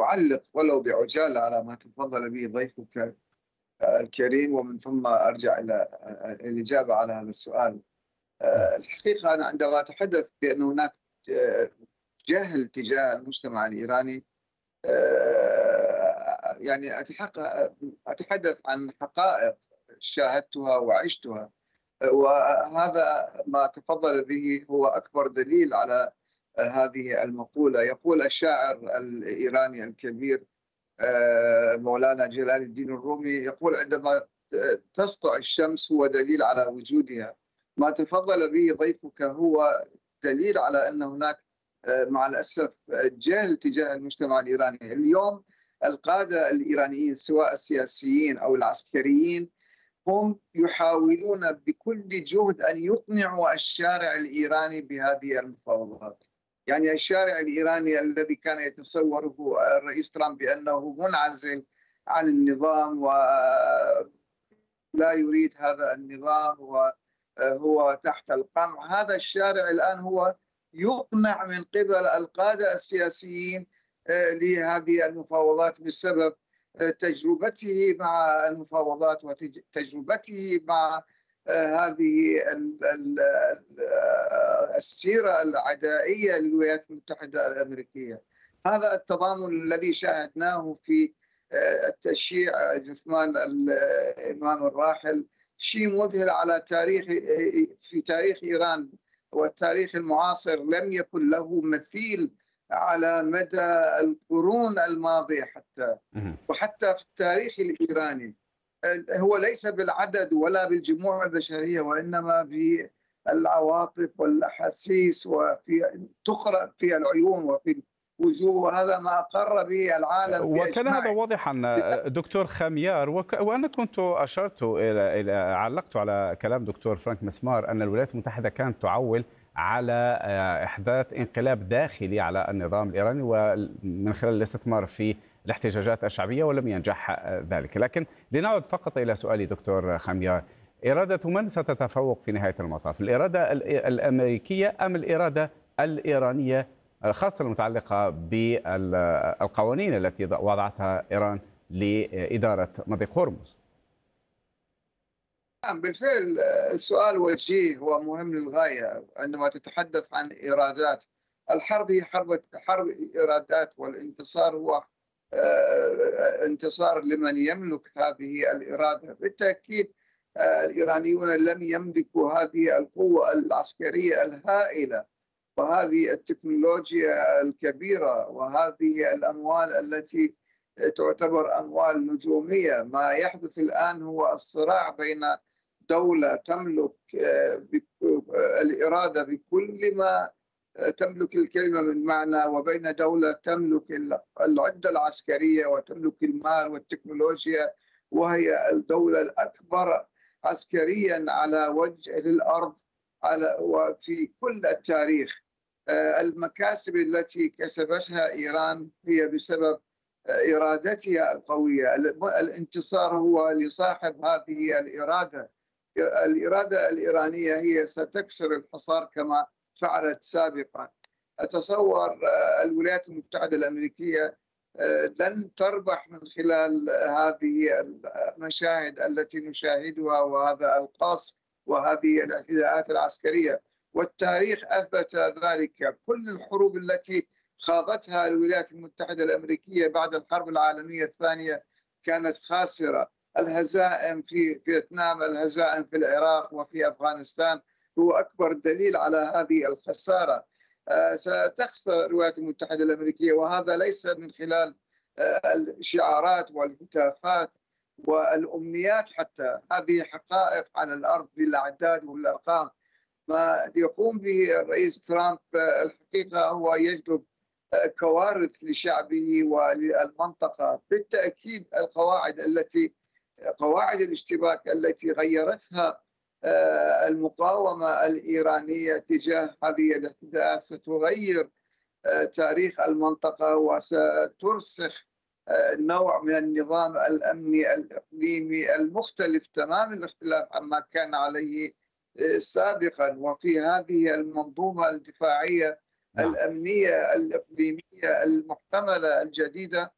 أعلق ولو بعجالة على ما تفضل به ضيفك الكريم، ومن ثم أرجع إلى الإجابة على هذا السؤال. الحقيقة أنا عندما أتحدث بأن هناك آه، جهل تجاه المجتمع الإيراني، يعني أتحدث عن حقائق شاهدتها وعشتها، وهذا ما تفضل به هو أكبر دليل على هذه المقولة. يقول الشاعر الإيراني الكبير مولانا جلال الدين الرومي، يقول: عندما تسطع الشمس هو دليل على وجودها. ما تفضل به ضيفك هو دليل على أن هناك مع الأسف جهل تجاه المجتمع الإيراني. اليوم القادة الإيرانيين سواء السياسيين أو العسكريين هم يحاولون بكل جهد أن يقنعوا الشارع الإيراني بهذه المفاوضات. يعني الشارع الإيراني الذي كان يتصوره الرئيس ترامب بأنه منعزل عن النظام ولا يريد هذا النظام وهو تحت القمع، هذا الشارع الآن هو يقنع من قبل القادة السياسيين لهذه المفاوضات بسبب تجربته مع المفاوضات وتجربته مع هذه السيرة العدائية للولايات المتحدة الأمريكية. هذا التضامن الذي شاهدناه في التشييع جثمان الإمام الراحل شيء مذهل على في تاريخ إيران والتاريخ المعاصر، لم يكن له مثيل على مدى القرون الماضية وحتى في التاريخ الإيراني. هو ليس بالعدد ولا بالجموع البشرية، وإنما بالعواطف والأحاسيس، تقرأ في العيون وفي الوجوه، وهذا ما أقر به العالم وكان هذا بأجمعه. واضحا دكتور خميار، وأنا كنت أشرت علقت على كلام دكتور فرانك مسمار أن الولايات المتحدة كانت تعول على إحداث انقلاب داخلي على النظام الإيراني ومن خلال الاستثمار في الاحتجاجات الشعبية، ولم ينجح ذلك. لكن لنعد فقط إلى سؤالي دكتور خميار: إرادة من ستتفوق في نهاية المطاف، الإرادة الأمريكية أم الإرادة الإيرانية، خاصة المتعلقة بالقوانين التي وضعتها إيران لإدارة مضيق هرمز؟ نعم، بالفعل السؤال وجيه ومهم للغاية. عندما تتحدث عن إيرادات، الحرب هي حرب إيرادات، والانتصار هو انتصار لمن يملك هذه الإرادة. بالتأكيد الإيرانيون لم يملكوا هذه القوة العسكرية الهائلة وهذه التكنولوجيا الكبيرة وهذه الأموال التي تعتبر أموال نجومية. ما يحدث الآن هو الصراع بين دولة تملك الإرادة بكل ما تملك الكلمة من معنى، وبين دولة تملك العدة العسكرية وتملك المال والتكنولوجيا، وهي الدولة الأكبر عسكريا على وجه الأرض وفي كل التاريخ. المكاسب التي كسبتها إيران هي بسبب إرادتها القوية. الانتصار هو لصاحب هذه الإرادة. الإرادة الإيرانية هي ستكسر الحصار كما فعلت سابقا. أتصور الولايات المتحدة الأمريكية لن تربح من خلال هذه المشاهد التي نشاهدها وهذا القصف وهذه الاعتداءات العسكرية، والتاريخ أثبت ذلك. كل الحروب التي خاضتها الولايات المتحدة الأمريكية بعد الحرب العالمية الثانية كانت خاسرة. الهزائم في فيتنام، الهزائم في العراق وفي أفغانستان هو أكبر دليل على هذه الخسارة. ستخسر الولايات المتحدة الأمريكية، وهذا ليس من خلال الشعارات والهتافات والأمنيات، حتى هذه حقائق على الأرض بالأعداد والأرقام. ما يقوم به الرئيس ترامب الحقيقة هو يجلب كوارث لشعبه وللمنطقة. بالتأكيد قواعد الاشتباك التي غيرتها المقاومة الإيرانية تجاه هذه الاعتداءات ستغير تاريخ المنطقة وسترسخ نوع من النظام الأمني الإقليمي المختلف تمام الاختلاف عما كان عليه سابقا. وفي هذه المنظومة الدفاعية الأمنية الإقليمية المحتملة الجديدة